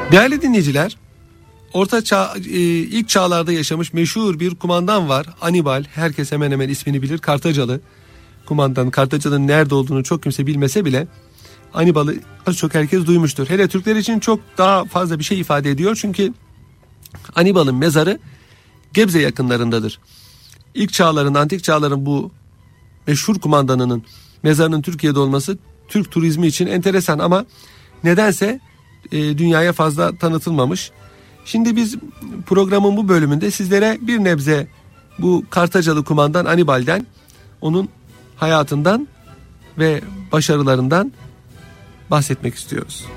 Değerli dinleyiciler, ilk çağlarda yaşamış meşhur bir kumandan var. Hannibal, herkes hemen hemen ismini bilir. Kartacalı kumandan. Kartaca'nın nerede olduğunu çok kimse bilmese bile Hannibal'ı az çok herkes duymuştur. Hele Türkler için çok daha fazla bir şey ifade ediyor. Çünkü Hannibal'ın mezarı Gebze yakınlarındadır. İlk çağların, antik çağların bu meşhur kumandanının mezarının Türkiye'de olması Türk turizmi için enteresan ama nedense dünyaya fazla tanıtılmamış. Şimdi biz programın bu bölümünde sizlere bir nebze bu Kartacalı kumandan Hannibal'den, onun hayatından ve başarılarından bahsetmek istiyoruz.